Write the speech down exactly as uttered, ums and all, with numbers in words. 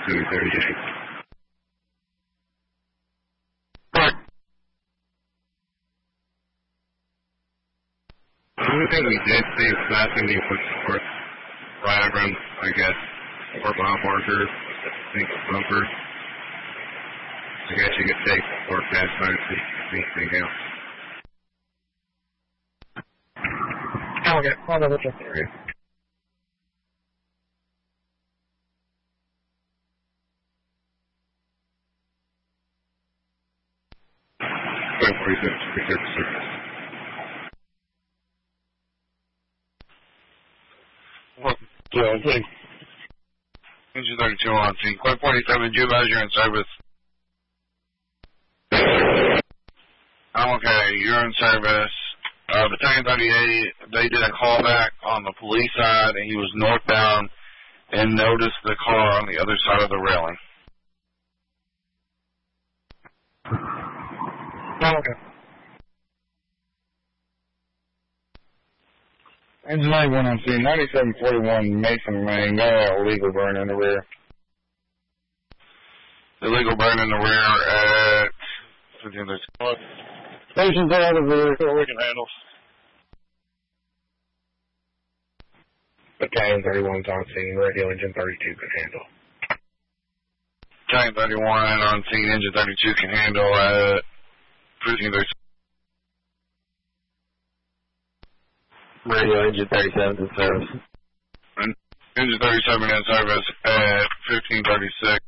two thirty-eight. The only thing we did see is passing the foot right around, I guess, four mile markers, I think bumper. I guess you could take four past time to see anything else. Okay, I'll double check the area. ten forty-six, research service. Yeah, okay. Engine thirty-two on scene. Quite forty-seven, do you advise you're in service? I'm okay, you're in service. Uh, Battalion thirty-eight, they did a callback on the police side, and he was northbound and noticed the car on the other side of the railing. Oh, okay. Engine ninety-one on scene, ninety-seven forty-one Mason Lane, got illegal burn in the rear. Illegal burn in the rear at fifteen thirty. Station's out of the rear, So we can handle. Battalion thirty-one's on scene, radio engine thirty-two can handle. Battalion thirty-one on scene, engine thirty-two can handle at fifteen thirty. Radio engine thirty-seven's in service. Engine thirty-seven in service at fifteen thirty-six.